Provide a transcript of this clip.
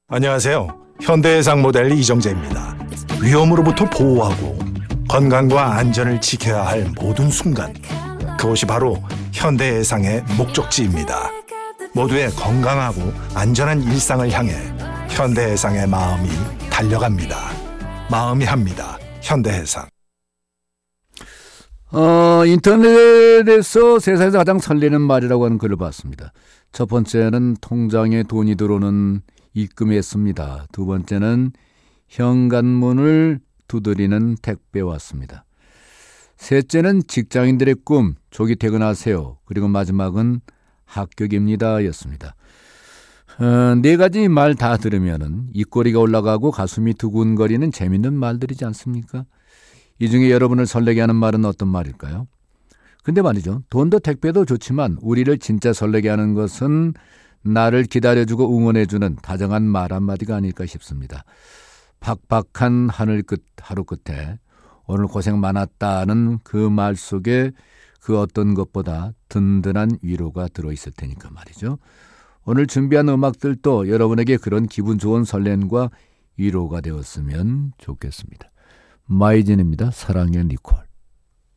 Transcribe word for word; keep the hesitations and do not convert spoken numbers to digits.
안녕하세요. 현대해상 모델 이정재입니다. 위험으로부터 보호하고 건강과 안전을 지켜야 할 모든 순간, 그것이 바로 현대해상의 목적지입니다. 모두의 건강하고 안전한 일상을 향해 현대해상의 마음이 달려갑니다. 마음이 합니다. 현대해상. 어, 인터넷에서 세상에서 가장 설레는 말이라고 하는 글을 봤습니다. 첫 번째는 통장에 돈이 들어오는 입금했습니다. 두 번째는 현관문을 두드리는 택배 왔습니다. 셋째는 직장인들의 꿈, 조기 퇴근하세요. 그리고 마지막은 합격입니다 였습니다. 어, 네 가지 말 다 들으면은 입꼬리가 올라가고 가슴이 두근거리는 재밌는 말들이지 않습니까? 이 중에 여러분을 설레게 하는 말은 어떤 말일까요? 근데 말이죠. 돈도 택배도 좋지만 우리를 진짜 설레게 하는 것은 나를 기다려주고 응원해주는 다정한 말 한마디가 아닐까 싶습니다. 팍팍한 하늘 끝 하루 끝에 오늘 고생 많았다는 그 말 속에 그 어떤 것보다 든든한 위로가 들어있을 테니까 말이죠. 오늘 준비한 음악들도 여러분에게 그런 기분 좋은 설렘과 위로가 되었으면 좋겠습니다. 마이진입니다. 사랑의 니콜.